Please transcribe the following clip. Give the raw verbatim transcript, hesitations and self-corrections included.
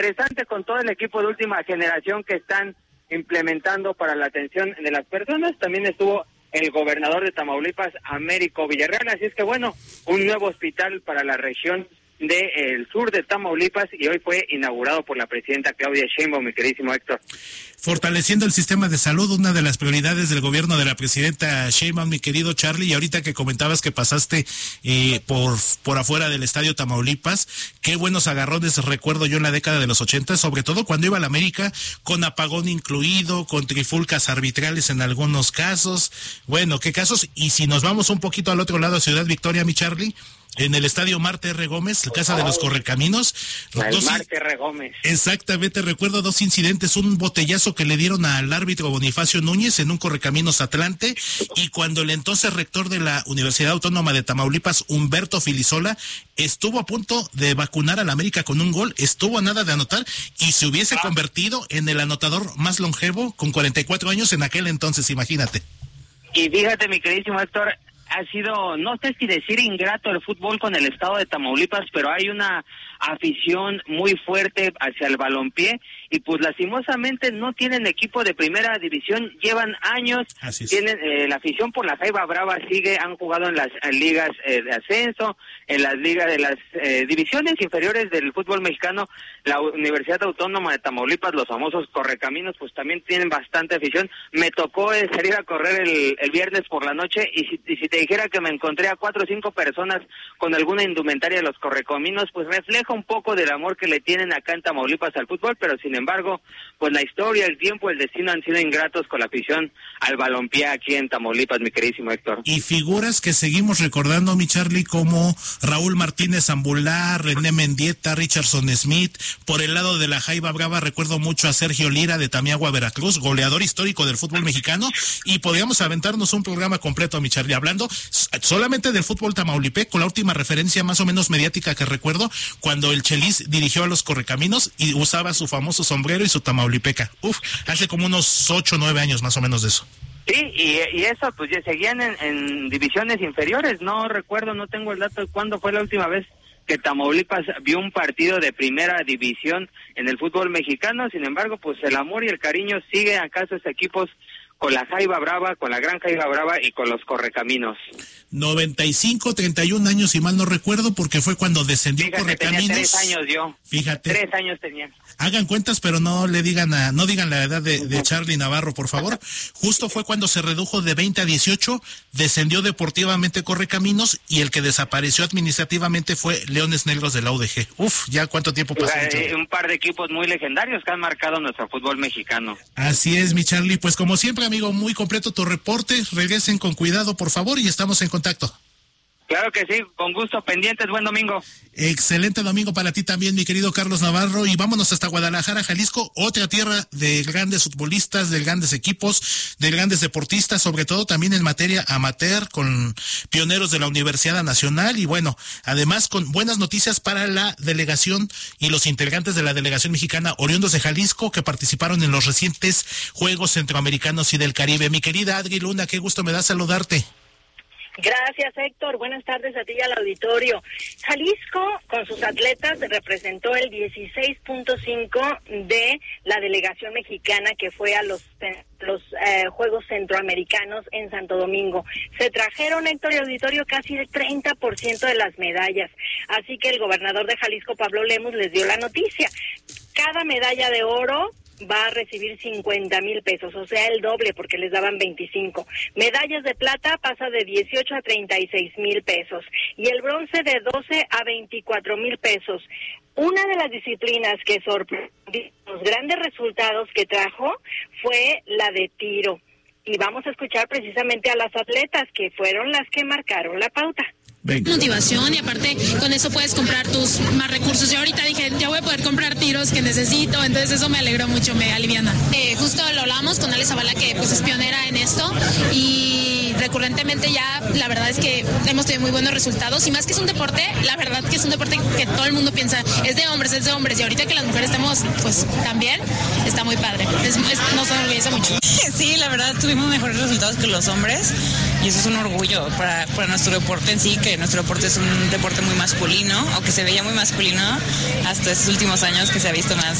interesante con todo el equipo de última generación que están implementando para la atención de las personas. También estuvo el gobernador de Tamaulipas, Américo Villarreal, así es que bueno, un nuevo hospital para la región del sur de Tamaulipas, y hoy fue inaugurado por la presidenta Claudia Sheinbaum, mi queridísimo Héctor. Fortaleciendo el sistema de salud, una de las prioridades del gobierno de la presidenta Sheinbaum, mi querido Charlie, y ahorita que comentabas que pasaste eh, por por afuera del estadio Tamaulipas, qué buenos agarrones recuerdo yo en la década de los ochenta, sobre todo cuando iba a la América, con apagón incluido, con trifulcas arbitrales en algunos casos, bueno, qué casos, y si nos vamos un poquito al otro lado de Ciudad Victoria, mi Charlie, en el estadio Marte R. Gómez, la Casa de los Correcaminos. El Marte R. Gómez. Exactamente, recuerdo dos incidentes, un botellazo que le dieron al árbitro Bonifacio Núñez en un Correcaminos Atlante, y cuando el entonces rector de la Universidad Autónoma de Tamaulipas, Humberto Filisola, estuvo a punto de vacunar a la América con un gol, estuvo a nada de anotar, y se hubiese ah. convertido en el anotador más longevo con cuarenta y cuatro años en aquel entonces, imagínate. Y fíjate, mi queridísimo Héctor, ha sido, no sé si decir ingrato el fútbol con el estado de Tamaulipas, pero hay una afición muy fuerte hacia el balompié, y pues lastimosamente no tienen equipo de primera división, llevan años, tienen eh, la afición por la Jaiba Brava sigue, han jugado en las en ligas eh, de ascenso, en las ligas de las eh, divisiones inferiores del fútbol mexicano. La Universidad Autónoma de Tamaulipas, los famosos Correcaminos, pues también tienen bastante afición. Me tocó eh, salir a correr el, el viernes por la noche, y si, y si te dijera que me encontré a cuatro o cinco personas con alguna indumentaria de los Correcaminos, pues refleja un poco del amor que le tienen acá en Tamaulipas al fútbol, pero sin embargo, pues la historia, el tiempo, el destino han sido ingratos con la afición al balompié aquí en Tamaulipas, mi queridísimo Héctor. Y figuras que seguimos recordando, mi Charlie, como Raúl Martínez Zambulá, René Mendieta, Richardson Smith. Por el lado de la Jaiba Brava recuerdo mucho a Sergio Lira de Tamiagua, Veracruz, goleador histórico del fútbol mexicano, y podríamos aventarnos un programa completo, mi Charlie, hablando solamente del fútbol tamaulipé, con la última referencia más o menos mediática que recuerdo, cuando el Chelis dirigió a los Correcaminos y usaba su famoso sombrero y su tamaulipeca. Uf, hace como unos ocho o nueve años más o menos de eso. Sí, y, y eso, pues ya seguían en, en divisiones inferiores, no recuerdo, no tengo el dato de cuándo fue la última vez que Tamaulipas vio un partido de primera división en el fútbol mexicano. Sin embargo, pues el amor y el cariño sigue acá sus equipos con la Jaiba Brava, con la Gran Jaiba Brava y con los Correcaminos. noventa y cinco, treinta y un años, si mal no recuerdo, porque fue cuando descendió Fíjate, Correcaminos. Tenía tres años yo. Fíjate. Tres años tenía. Hagan cuentas, pero no le digan a, no digan la edad de, de Charlie Navarro, por favor. Justo fue cuando se redujo de veinte a dieciocho, descendió deportivamente Correcaminos, y el que desapareció administrativamente fue Leones Negros de la U D G. Uf, ya cuánto tiempo pasó. Eh, un par de equipos muy legendarios que han marcado nuestro fútbol mexicano. Así es, mi Charlie. Pues como siempre, amigo, muy completo tu reporte. Regresen con cuidado, por favor, y estamos en contacto. Claro que sí, con gusto, pendientes, buen domingo. Excelente domingo para ti también, mi querido Carlos Navarro, y vámonos hasta Guadalajara, Jalisco, otra tierra de grandes futbolistas, de grandes equipos, de grandes deportistas, sobre todo también en materia amateur, con pioneros de la Universidad Nacional, y bueno, además con buenas noticias para la delegación y los integrantes de la delegación mexicana oriundos de Jalisco, que participaron en los recientes Juegos Centroamericanos y del Caribe. Mi querida Adri Luna, qué gusto me da saludarte. Gracias, Héctor. Buenas tardes a ti y al auditorio. Jalisco, con sus atletas, representó el dieciséis punto cinco de la delegación mexicana que fue a los los eh, Juegos Centroamericanos en Santo Domingo. Se trajeron, Héctor y auditorio, casi el treinta por ciento de las medallas. Así que el gobernador de Jalisco, Pablo Lemus, les dio la noticia. Cada medalla de oro va a recibir cincuenta mil pesos, o sea, el doble, porque les daban veinticinco. Medallas de plata pasa de dieciocho a treinta y seis mil pesos, y el bronce de doce a veinticuatro mil pesos. Una de las disciplinas que sorprendió los grandes resultados que trajo fue la de tiro. Y vamos a escuchar precisamente a las atletas, que fueron las que marcaron la pauta. Venga. Motivación, y aparte con eso puedes comprar tus más recursos. Yo ahorita dije, ya voy a poder comprar tiros que necesito, entonces eso me alegró mucho, me aliviana. Eh, justo lo hablábamos con Ale Zavala, que pues es pionera en esto, y recurrentemente ya la verdad es que hemos tenido muy buenos resultados, y más que es un deporte, la verdad que es un deporte que todo el mundo piensa, es de hombres, es de hombres, y ahorita que las mujeres estamos pues también, está muy padre, es, es, nos enorgullece mucho. Sí, la verdad tuvimos mejores resultados que los hombres. y eso es un orgullo para, para nuestro deporte en sí, que nuestro deporte es un deporte muy masculino, o que se veía muy masculino hasta estos últimos años que se ha visto más